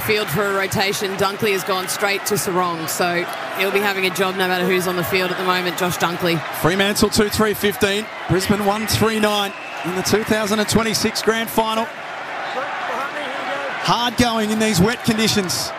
field for a rotation. Dunkley has gone straight to Sarong, so he'll be having a job no matter who's on the field at the moment, Josh Dunkley. Fremantle 2-3-15, Brisbane 1-3-9 in the 2026 Grand Final. Hard going in these wet conditions.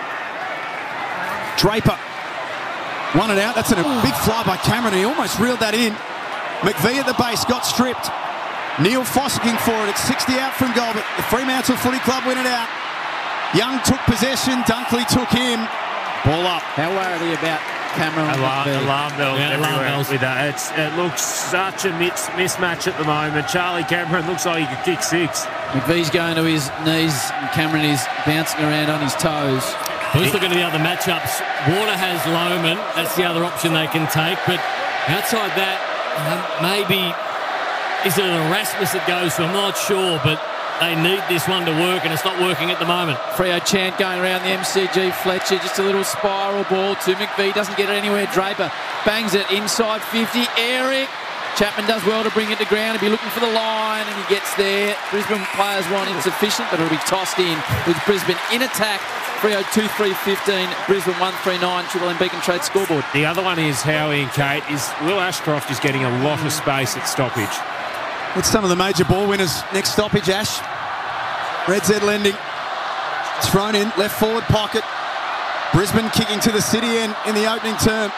Draper won it out. That's a big fly by Cameron. He almost reeled that in. McVee at the base, got stripped. Neil Fossicking for it. It's 60 out from goal, but the Fremantle Footy Club win it out. Young took possession. Dunkley took him. Ball up. How worried are you about Cameron? Alarm bells everywhere with that. It looks such a mismatch at the moment. Charlie Cameron looks like he could kick 6. McVee's going to his knees and Cameron is bouncing around on his toes. Let's look at the other matchups. Warner has Lohman. That's the other option they can take. But outside that, maybe is it an Erasmus that goes to? I'm not sure, but they need this one to work, and it's not working at the moment. Freo chant going around the MCG. Fletcher, just a little spiral ball to McVee. Doesn't get it anywhere. Draper bangs it inside 50. Eric Chapman does well to bring it to ground. He'll be looking for the line, and he gets there. Brisbane players want insufficient, but it'll be tossed in with Brisbane in attack. Freo 2-3-15, Brisbane 1-3-9, Triple M Beacon Trade scoreboard. The other one is Howie and Kate. Will Ashcroft is getting a lot of space at stoppage. It's some of the major ball winners. Next stoppage, Ash. Red Z lending. It's thrown in, left forward pocket. Brisbane kicking to the city end in the opening term.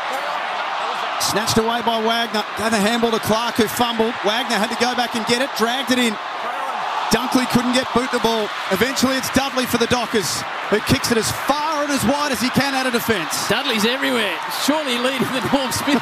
Snatched away by Wagner. Gave a handball to Clark, who fumbled. Wagner had to go back and get it, dragged it in. Dunkley couldn't get boot the ball. Eventually it's Dudley for the Dockers, who kicks it as far and as wide as he can out of defence. Dudley's everywhere. Surely leading the Norm Smith.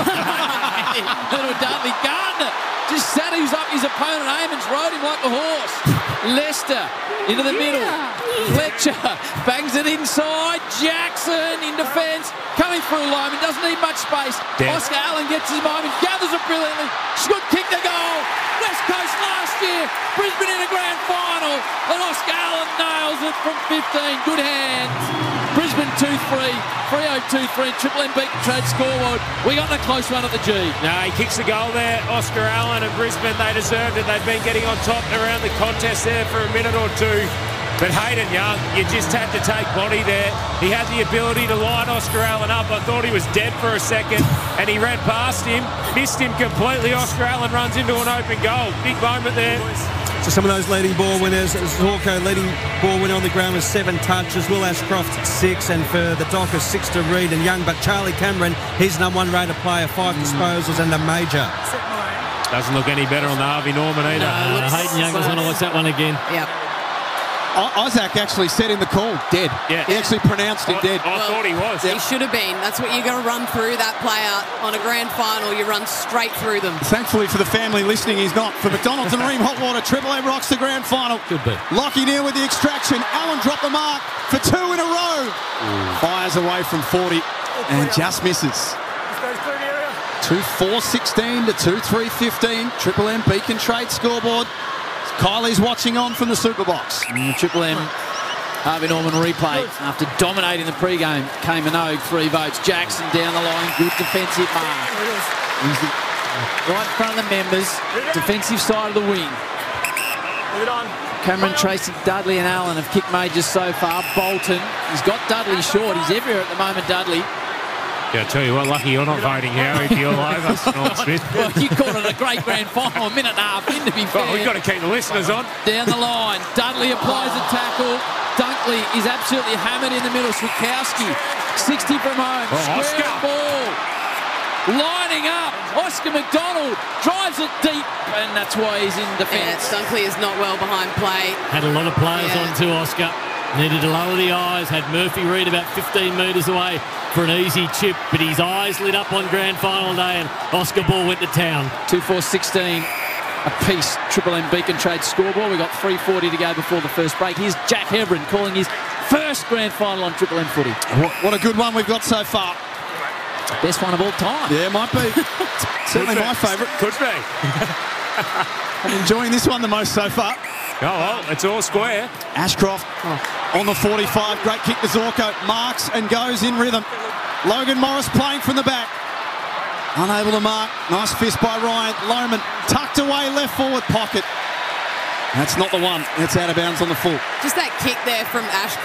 Little Dudley. Gardner just sat his opponent. Amons rode him like a horse. Lester into the middle. Fletcher bangs it inside. Jackson in defence. Coming through Lohman. Doesn't need much space. Oscar Allen gets his moment. Gathers it brilliantly. Should kick the goal. West Coast last year. Brisbane in a grand final. And Oscar Allen nails it from 15. Good hands. Brisbane 2-3. Freo 2-3. Triple M Beacon Trade scoreboard. We got a close one at the G. No, he kicks the goal there. Oscar Allen and Brisbane, they deserved it. They've been getting on top around the contest there for a minute or two. But Hayden Young, you just had to take body there. He had the ability to line Oscar Allen up. I thought he was dead for a second, and he ran past him, missed him completely. Oscar Allen runs into an open goal. Big moment there. So some of those leading ball winners, Zorko leading ball winner on the ground with 7 touches, Will Ashcroft 6, and for the Dockers 6 to Reid and Young. But Charlie Cameron, he's number 1 rated player, 5 disposals and a major. Doesn't look any better on the Harvey Norman either. Hayden Young doesn't want to watch that one again. Yep. Isaac actually said in the call, dead. Yeah. He actually pronounced him dead. I thought he was. He should have been. That's what you're going to run through that player on a grand final. You run straight through them. Thankfully for the family listening, he's not. For McDonald's and Ream Hot Water, Triple M rocks the grand final. Could be. Lockie Neal with the extraction. Allen dropped the mark for 2 in a row. Fires away from 40 and just misses. 2-4-16 to 2-3-15. Triple M Beacon Trade scoreboard. Kylie's watching on from the Superbox. Triple M Harvey Norman replay after dominating the pre-game. Kay Minogue, 3 votes. Jackson down the line, good defensive mark. He's right in front of the members, defensive side of the wing. Cameron, Tracy, Dudley and Allen have kicked majors so far. Bolton, he's got Dudley short. He's everywhere at the moment, Dudley. Yeah, I tell you what, lucky you're not voting, Harry. You're all over Norm Smith. Well, you called it a great grand final, a minute and a half in, to be fair. Well, we've got to keep the listeners on. Down the line, Dudley applies a tackle. Dunkley is absolutely hammered in the middle. Swikowski, 60 from home. Square ball. Lining up. Oscar McDonald drives it deep, and that's why he's in defence. Yeah, Dunkley is not well behind play. Had a lot of players on to Oscar. Needed to lower the eyes. Had Murphy Reid about 15 metres away for an easy chip, but his eyes lit up on grand final day, and Oscar Ball went to town. 2-4-16 apiece. Triple M Beacon Trade scoreboard. We've got 3:40 to go before the first break. Here's Jack Hebron calling his first grand final on Triple M footy. What a good one we've got so far. Best one of all time. Yeah, might be. Certainly my favourite. Could be. I'm enjoying this one the most so far. Oh, well, it's all square. Ashcroft on the 45. Great kick to Zorko. Marks and goes in rhythm. Logan Morris playing from the back. Unable to mark. Nice fist by Ryan. Lohman tucked away left forward pocket. That's not the one. It's out of bounds on the full. Just that kick there from Ashcroft.